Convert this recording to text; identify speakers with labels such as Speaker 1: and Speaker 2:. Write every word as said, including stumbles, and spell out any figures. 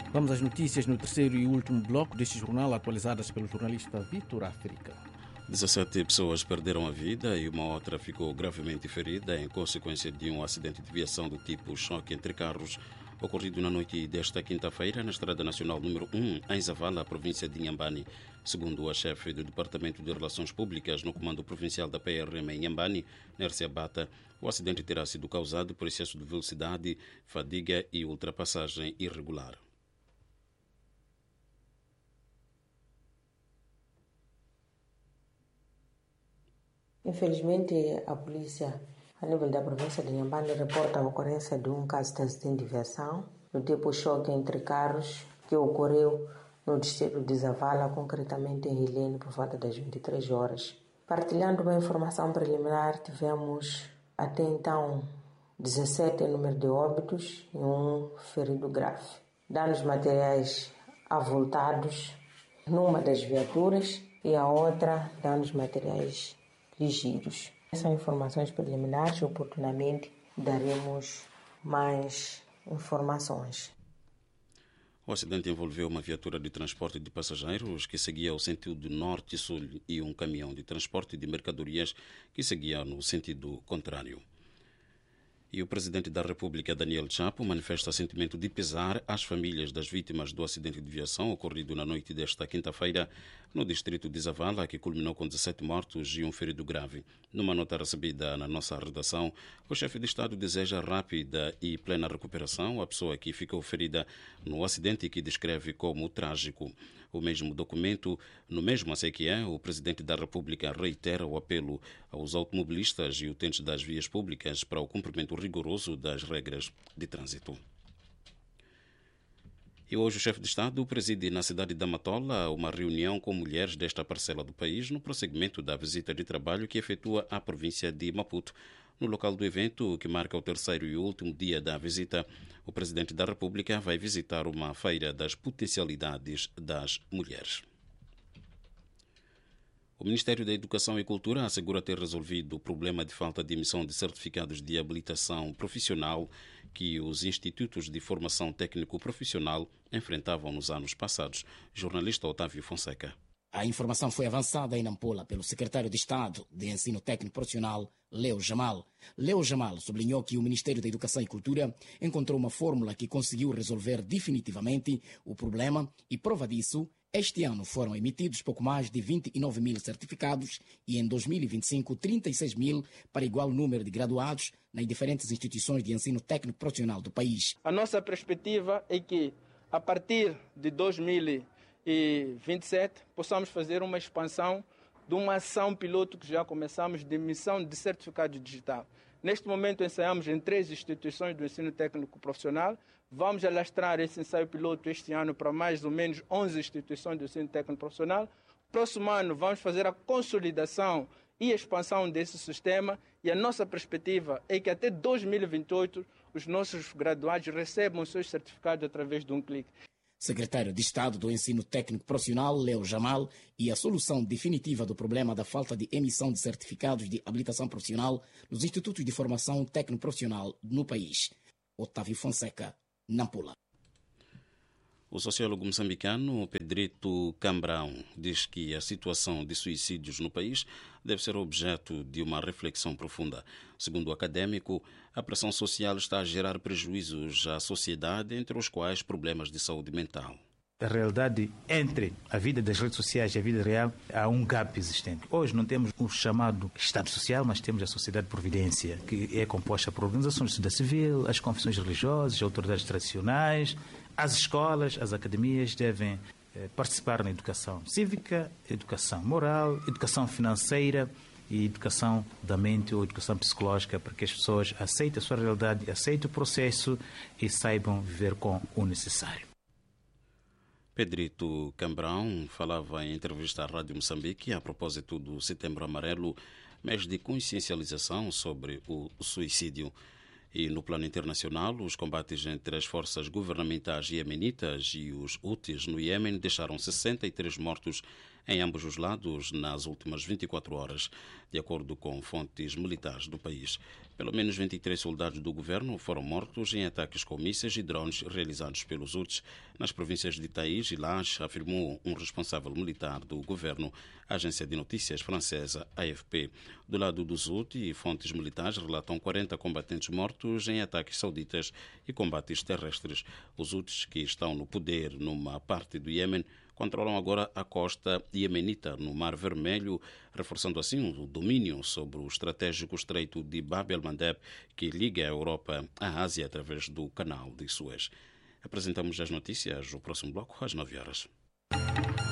Speaker 1: Vamos às notícias no terceiro e último bloco deste jornal, atualizadas pelo jornalista Vitor África.
Speaker 2: dezassete pessoas perderam a vida e uma outra ficou gravemente ferida em consequência de um acidente de viação do tipo choque entre carros ocorrido na noite desta quinta-feira na Estrada Nacional número um, em Zavala, província de Inhambane. Segundo a chefe do Departamento de Relações Públicas no Comando Provincial da P R M em Inhambane, Nércia Bata, o acidente terá sido causado por excesso de velocidade, fadiga e ultrapassagem irregular.
Speaker 3: Infelizmente, a polícia, a nível da província de Inhambane, reporta a ocorrência de um caso de acidente de viação do tipo choque entre carros que ocorreu no distrito de Zavala, concretamente em Rilene, por volta das vinte e três horas. Partilhando uma informação preliminar, tivemos até então dezessete número de óbitos e um ferido grave. Danos materiais avultados numa das viaturas e a outra danos materiais ligeiros. Essas são informações preliminares, oportunamente daremos mais informações.
Speaker 2: O acidente envolveu uma viatura de transporte de passageiros que seguia ao sentido norte-sul e um caminhão de transporte de mercadorias que seguia no sentido contrário. E o presidente da República, Daniel Chapo, manifesta sentimento de pesar às famílias das vítimas do acidente de viação ocorrido na noite desta quinta-feira no distrito de Zavala, que culminou com dezessete mortos e um ferido grave. Numa nota recebida na nossa redação, o chefe de Estado deseja rápida e plena recuperação à pessoa que ficou ferida no acidente, que descreve como trágico. O mesmo documento, no mesmo assim que é, o presidente da República reitera o apelo aos automobilistas e utentes das vias públicas para o cumprimento rigoroso das regras de trânsito. E hoje o chefe de Estado preside na cidade de Matola uma reunião com mulheres desta parcela do país no prosseguimento da visita de trabalho que efetua à província de Maputo. No local do evento, que marca o terceiro e último dia da visita, o presidente da República vai visitar uma feira das potencialidades das mulheres. O Ministério da Educação e Cultura assegura ter resolvido o problema de falta de emissão de certificados de habilitação profissional que os institutos de formação técnico-profissional enfrentavam nos anos passados. Jornalista Otávio Fonseca.
Speaker 4: A informação foi avançada em Nampula pelo secretário de Estado de Ensino Técnico Profissional, Leo Jamal. Leo Jamal sublinhou que o Ministério da Educação e Cultura encontrou uma fórmula que conseguiu resolver definitivamente o problema e, prova disso, este ano foram emitidos pouco mais de vinte e nove mil certificados e em dois mil e vinte e cinco, trinta e seis mil para igual número de graduados nas diferentes instituições de ensino técnico profissional do país.
Speaker 5: A nossa perspectiva é que, a partir de dois mil e vinte e sete, possamos fazer uma expansão de uma ação piloto que já começamos de emissão de certificado digital. Neste momento ensaiamos em três instituições do ensino técnico profissional. Vamos alastrar esse ensaio piloto este ano para mais ou menos onze instituições do ensino técnico profissional. Próximo ano vamos fazer a consolidação e expansão desse sistema e a nossa perspectiva é que até dois mil e vinte e oito os nossos graduados recebam os seus certificados através de um clique.
Speaker 4: Secretário de Estado do Ensino Técnico Profissional, Leo Jamal, e a solução definitiva do problema da falta de emissão de certificados de habilitação profissional nos institutos de formação técnico-profissional no país. Otávio Fonseca, Nampula.
Speaker 2: O sociólogo moçambicano Pedrito Cambrão diz que a situação de suicídios no país deve ser objeto de uma reflexão profunda. Segundo o académico, a pressão social está a gerar prejuízos à sociedade, entre os quais problemas de saúde mental.
Speaker 6: A realidade entre a vida das redes sociais e a vida real, há um gap existente. Hoje não temos o chamado Estado Social, mas temos a Sociedade de Providência, que é composta por organizações de sociedade civil, as confissões religiosas, autoridades tradicionais, as escolas, as academias devem eh, participar na educação cívica, educação moral, educação financeira e educação da mente ou educação psicológica, para que as pessoas aceitem a sua realidade, aceitem o processo e saibam viver com o necessário.
Speaker 2: Pedrito Cambrão falava em entrevista à Rádio Moçambique a propósito do Setembro Amarelo, mês de consciencialização sobre o suicídio. E no plano internacional, os combates entre as forças governamentais iemenitas e os Houthis no Iêmen deixaram sessenta e três mortos em ambos os lados nas últimas vinte e quatro horas, de acordo com fontes militares do país. Pelo menos vinte e três soldados do governo foram mortos em ataques com mísseis e drones realizados pelos Houthis nas províncias de Taiz e Laje, afirmou um responsável militar do governo, a agência de notícias francesa A F P. Do lado dos Houthis, fontes militares relatam quarenta combatentes mortos em ataques sauditas e combates terrestres. Os Houthis, que estão no poder numa parte do Iêmen, controlam agora a costa iemenita no Mar Vermelho, reforçando assim o domínio sobre o estratégico estreito de Bab el-Mandeb, que liga a Europa à Ásia através do canal de Suez. Apresentamos as notícias no próximo bloco, às nove horas.